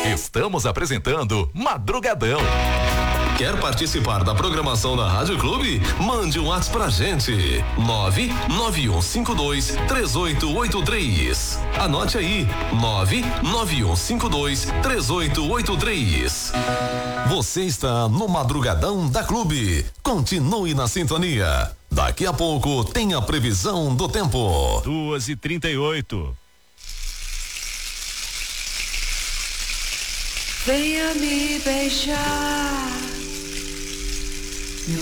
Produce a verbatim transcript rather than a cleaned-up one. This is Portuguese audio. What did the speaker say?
Estamos apresentando Madrugadão. Quer participar da programação da Rádio Clube? Mande um WhatsApp pra gente. nove nove um cinco dois três oito oito três. Anote aí. nove nove um cinco dois três oito oito três. Você está no Madrugadão da Clube. Continue na sintonia. Daqui a pouco tem a previsão do tempo. duas e trinta e oito. Venha me beijar.